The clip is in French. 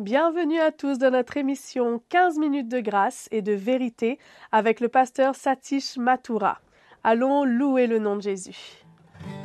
Bienvenue à tous dans notre émission 15 minutes de grâce et de vérité avec le pasteur Satish Mathura. Allons louer le nom de Jésus.